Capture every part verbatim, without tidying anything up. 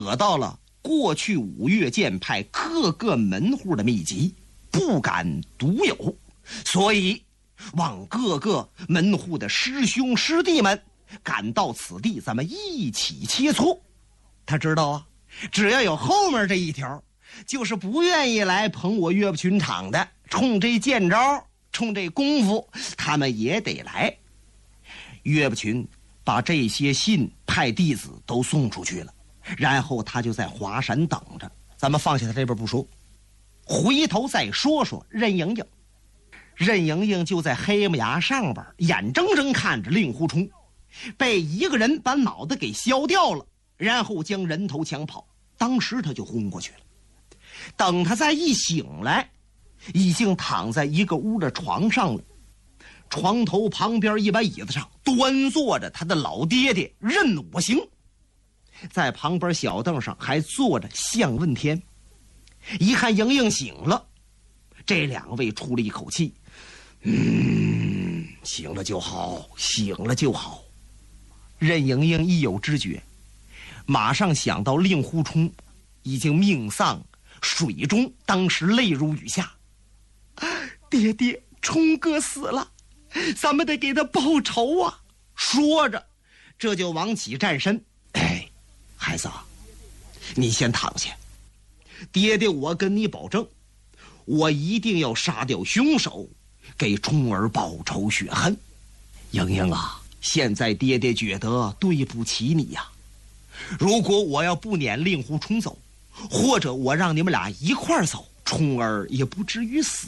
得到了过去五岳剑派各个门户的秘籍，不敢独有，所以望各个门户的师兄师弟们赶到此地，咱们一起切磋。他知道啊，只要有后面这一条，就是不愿意来捧我岳不群场的，冲这剑招，冲这功夫，他们也得来。岳不群把这些信派弟子都送出去了，然后他就在华山等着。咱们放下他这边不说，回头再说说任盈盈。任盈盈就在黑木崖上边，眼睁睁看着令狐冲被一个人把脑袋给削掉了，然后将人头抢跑。当时他就昏过去了。等他再一醒来，已经躺在一个屋的床上了。床头旁边一把椅子上端坐着他的老爹爹任我行，在旁边小凳上还坐着向问天。一看盈盈醒了，这两位出了一口气，嗯，醒了就好，醒了就好。任盈盈一有知觉，马上想到令狐冲已经命丧水中，当时泪如雨下。爹爹，冲哥死了，咱们得给他报仇啊！说着，这就往起站身。哎，孩子啊，你先躺下。爹爹，我跟你保证，我一定要杀掉凶手，给冲儿报仇雪恨。盈盈啊，现在爹爹觉得对不起你呀。如果我要不撵令狐冲走，或者我让你们俩一块儿走，冲儿也不至于死。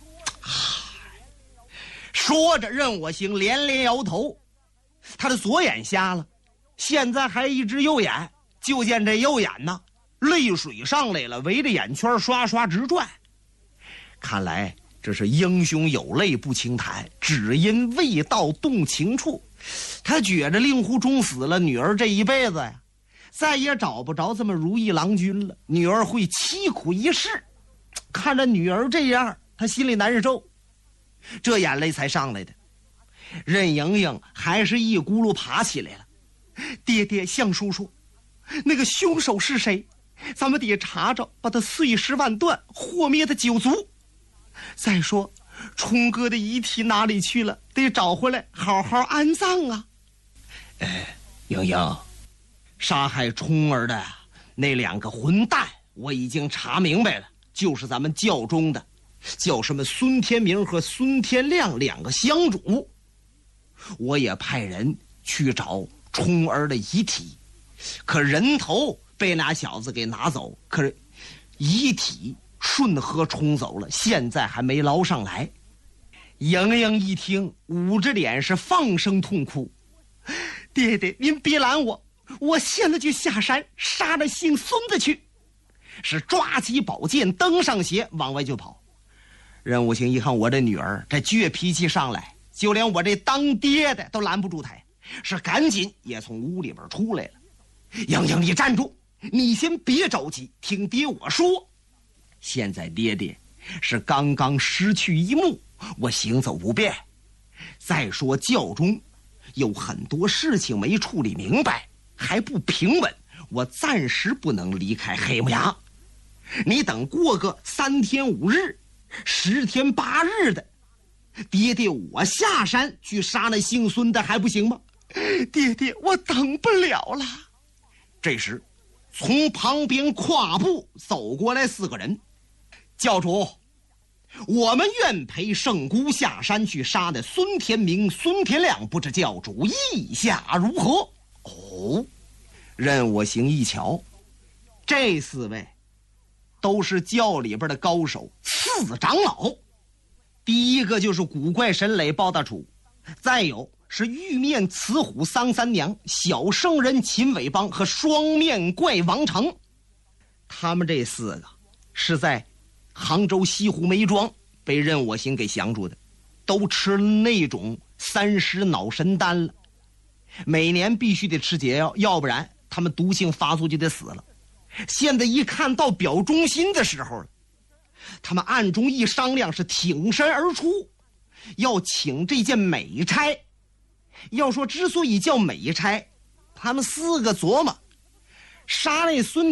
说着，任我行连连摇头，他的左眼瞎了，现在还一只右眼，就见这右眼呢，泪水上来了，围着眼圈刷刷直转。看来这是英雄有泪不轻弹，只因未到动情处。他觉着令狐冲死了，女儿这一辈子呀，再也找不着这么如意郎君了，女儿会凄苦一世。看着女儿这样，他心里难受，这眼泪才上来的。任盈盈还是一咕噜爬起来了。爹爹，向叔叔，那个凶手是谁？咱们得查着，把他碎尸万段，祸灭他九族。再说冲哥的遗体哪里去了？得找回来好好安葬啊。哎，盈盈，杀害冲儿的那两个混蛋我已经查明白了，就是咱们教中的叫什么孙天明和孙天亮两个香主。我也派人去找冲儿的遗体，可人头被那小子给拿走，可是遗体顺河冲走了，现在还没捞上来。盈盈一听，捂着脸是放声痛哭。爹爹，您别拦我，我现在就下山杀了姓孙的去。是抓起宝剑，登上鞋，往外就跑。任武行一看我这女儿这倔脾气上来，就连我这当爹的都拦不住他，是赶紧也从屋里边出来了。盈盈，你站住，你先别着急，听爹我说。现在爹爹是刚刚失去一目，我行走不便。再说教中有很多事情没处理明白，还不平稳，我暂时不能离开黑木崖。你等过个三天五日十天八日的，爹爹我下山去杀那姓孙的还不行吗？爹爹，我等不了了。这时从旁边跨步走过来四个人。教主，我们愿陪圣姑下山去杀的孙天明孙天亮，不知教主意下如何？哦，任我行一瞧，这四位都是教里边的高手，四长老。第一个就是古怪神雷包大楚，再有是玉面雌虎桑三娘、小圣人秦伟邦和双面怪王成。他们这四个是在杭州西湖梅庄被任我行给降住的，都吃了那种三尸脑神丹了，每年必须得吃解药，要不然他们毒性发作就得死了。现在一看到表忠心的时候了，他们暗中一商量，是挺身而出，要请这件美差。要说之所以叫美差，他们四个琢磨杀那孙